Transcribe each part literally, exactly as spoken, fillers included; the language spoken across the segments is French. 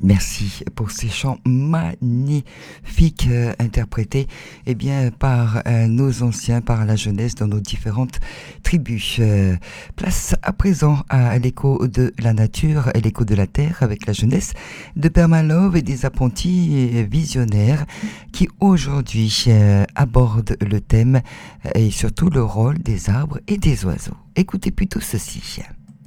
Merci pour ces chants magnifiques euh, interprétés eh bien, par euh, nos anciens, par la jeunesse dans nos différentes tribus. Euh, place à présent à l'écho de la nature, à l'écho de la terre avec la jeunesse de Permalove et des apprentis visionnaires qui aujourd'hui euh, abordent le thème euh, et surtout le rôle des arbres et des oiseaux. Écoutez plutôt ceci.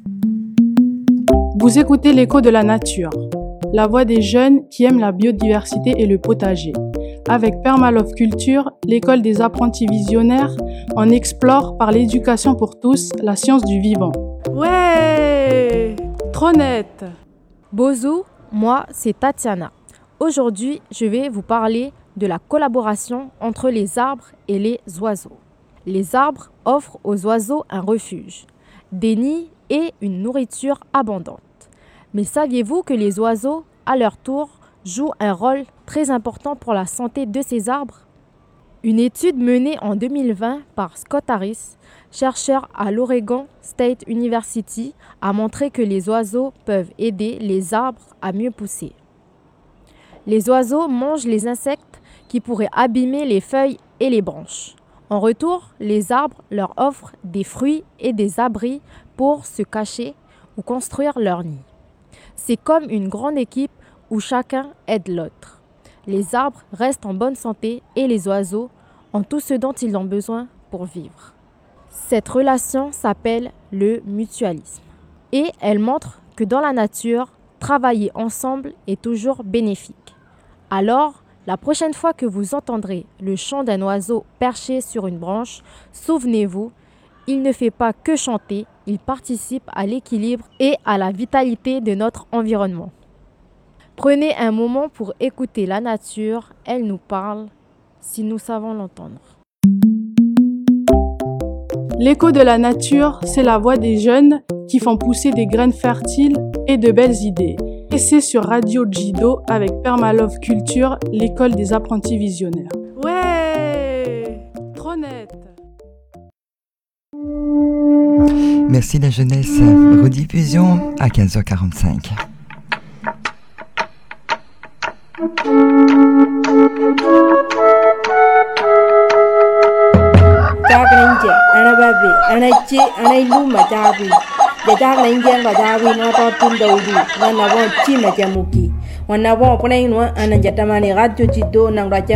Vous écoutez l'écho de la nature. La voix des jeunes qui aiment la biodiversité et le potager. Avec Permalove Culture, l'école des apprentis visionnaires, on explore par l'éducation pour tous la science du vivant. Ouais, trop net. Bonjour, moi c'est Tatiana. Aujourd'hui, je vais vous parler de la collaboration entre les arbres et les oiseaux. Les arbres offrent aux oiseaux un refuge, des nids et une nourriture abondante. Mais saviez-vous que les oiseaux, à leur tour, jouent un rôle très important pour la santé de ces arbres ? Une étude menée en deux mille vingt par Scott Harris, chercheur à l'Oregon State University, a montré que les oiseaux peuvent aider les arbres à mieux pousser. Les oiseaux mangent les insectes qui pourraient abîmer les feuilles et les branches. En retour, les arbres leur offrent des fruits et des abris pour se cacher ou construire leur nid. C'est comme une grande équipe où chacun aide l'autre. Les arbres restent en bonne santé et les oiseaux ont tout ce dont ils ont besoin pour vivre. Cette relation s'appelle le mutualisme et elle montre que dans la nature, travailler ensemble est toujours bénéfique. Alors, la prochaine fois que vous entendrez le chant d'un oiseau perché sur une branche, souvenez-vous, il ne fait pas que chanter, il participe à l'équilibre et à la vitalité de notre environnement. Prenez un moment pour écouter la nature, elle nous parle, si nous savons l'entendre. L'écho de la nature, c'est la voix des jeunes qui font pousser des graines fertiles et de belles idées. Et c'est sur Radio Jido avec Permalove Culture, l'école des apprentis visionnaires. Ouais, trop net. Merci la jeunesse. Rediffusion à quinze heures quarante-cinq. Jaglenje, anababe, anachi, anailuma jabi. Ya jaglenje ba jabi no to tundaudu, wana won chima jamuki. Wana won pone no anajatamani radio Jido nang raja